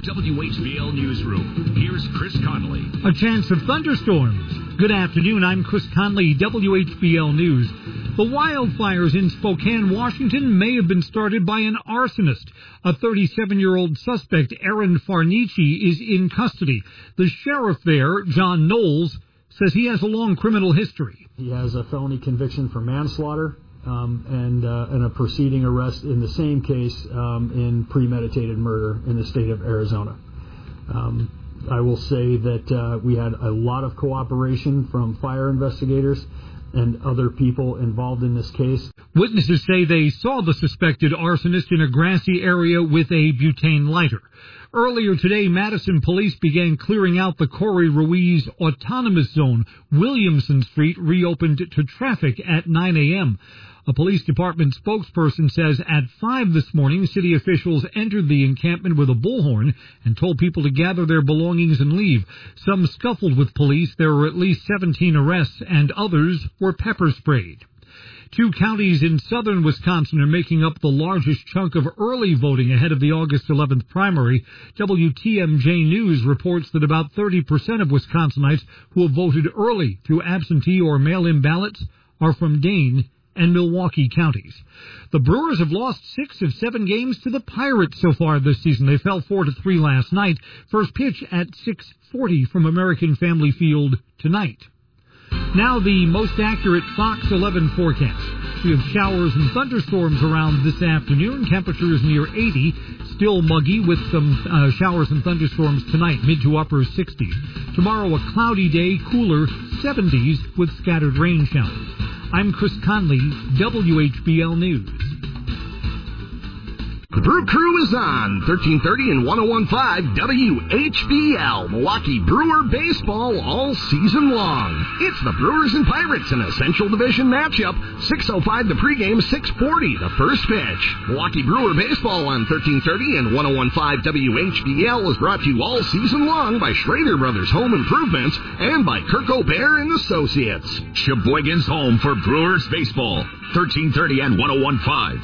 WHBL Newsroom. Here's Chris Conley. A chance of thunderstorms. Good afternoon. I'm Chris Conley, WHBL News. The wildfires in Spokane, Washington may have been started by an arsonist. A 37-year-old suspect, Aaron Farnici, is in custody. The sheriff there, John Knowles, says he has a long criminal history. He has a felony conviction for manslaughter and a preceding arrest in the same case in premeditated murder in the state of Arizona. I will say that we had a lot of cooperation from fire investigators and other people involved in this case. Witnesses say they saw the suspected arsonist in a grassy area with a butane lighter. Earlier today, Madison police began clearing out the Corey Ruiz Autonomous Zone. Williamson Street reopened to traffic at 9 a.m. A police department spokesperson says at 5 this morning, city officials entered the encampment with a bullhorn and told people to gather their belongings and leave. Some scuffled with police. There were at least 17 arrests, and others were pepper sprayed. 2 counties in southern Wisconsin are making up the largest chunk of early voting ahead of the August 11th primary. WTMJ News reports that about 30% of Wisconsinites who have voted early through absentee or mail-in ballots are from Dane and Milwaukee counties. The Brewers have lost 6 of 7 games to the Pirates so far this season. They fell 4-3 last night. First pitch at 6:40 from American Family Field tonight. Now the most accurate Fox 11 forecast. We have showers and thunderstorms around this afternoon. Temperatures near 80. Still muggy with some showers and thunderstorms tonight, mid to upper 60s. Tomorrow a cloudy day, cooler 70s with scattered rain showers. I'm Chris Conley, WHBL News. The Brew Crew is on 1330 and 101.5 WHBL, Milwaukee Brewer baseball all season long. It's the Brewers and Pirates in a Central Division matchup. 6:05 the pregame, 6:40 the first pitch. Milwaukee Brewer baseball on 1330 and 101.5 WHBL is brought to you all season long by Schrader Brothers Home Improvements and by Kirk O'Bear and Associates. Sheboygan's home for Brewers baseball. 1330 and 101.5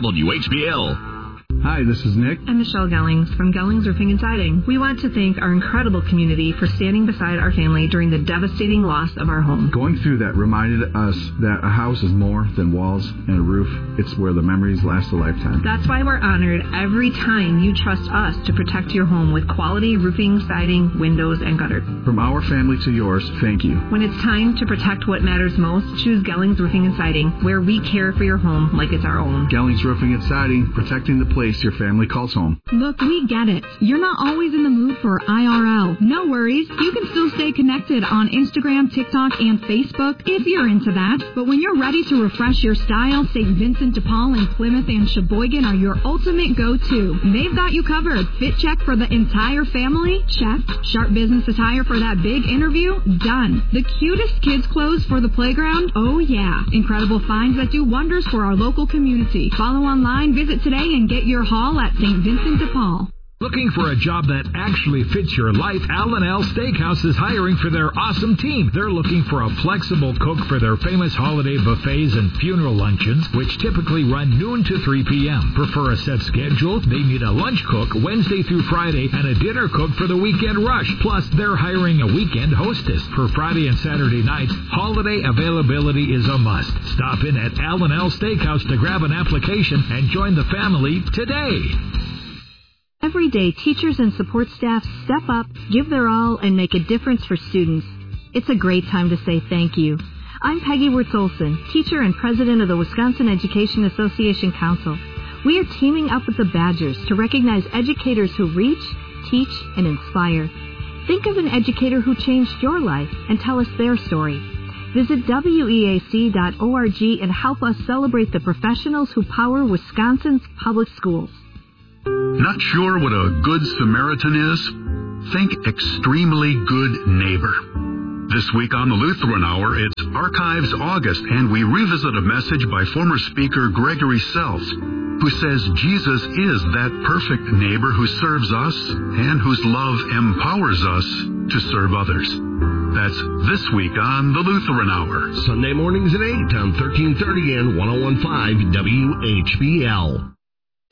WHBL. Hi, this is Nick. I'm Michelle Gellings from Gellings Roofing and Siding. We want to thank our incredible community for standing beside our family during the devastating loss of our home. Going through that reminded us that a house is more than walls and a roof. It's where the memories last a lifetime. That's why we're honored every time you trust us to protect your home with quality roofing, siding, windows, and gutter. From our family to yours, thank you. When it's time to protect what matters most, choose Gellings Roofing and Siding, where we care for your home like it's our own. Gellings Roofing and Siding, protecting the place your family calls home. Look, we get it. You're not always in the mood for IRL. No worries. You can still stay connected on Instagram, TikTok, and Facebook if you're into that. But when you're ready to refresh your style, St. Vincent de Paul and Plymouth and Sheboygan are your ultimate go-to. They've got you covered. Fit check for the entire family? Check. Sharp business attire for that big interview? Done. The cutest kids' clothes for the playground? Oh yeah. Incredible finds that do wonders for our local community. Follow online, visit today, and get your haul at St. Vincent de Paul. Looking for a job that actually fits your life? Al and Al Steakhouse is hiring for their awesome team. They're looking for a flexible cook for their famous holiday buffets and funeral luncheons, which typically run noon to 3 p.m. Prefer a set schedule? They need a lunch cook Wednesday through Friday and a dinner cook for the weekend rush. Plus, they're hiring a weekend hostess for Friday and Saturday nights. Holiday availability is a must. Stop in at Al and Al Steakhouse to grab an application and join the family today. Every day, teachers and support staff step up, give their all, and make a difference for students. It's a great time to say thank you. I'm Peggy Wirtz-Olson, teacher and president of the Wisconsin Education Association Council. We are teaming up with the Badgers to recognize educators who reach, teach, and inspire. Think of an educator who changed your life and tell us their story. Visit weac.org and help us celebrate the professionals who power Wisconsin's public schools. Not sure what a good Samaritan is? Think extremely good neighbor. This week on the Lutheran Hour, it's Archives August, and we revisit a message by former speaker Gregory Seltz, who says Jesus is that perfect neighbor who serves us and whose love empowers us to serve others. That's this week on the Lutheran Hour. Sunday mornings at 8 on 1330 and 101.5 WHBL.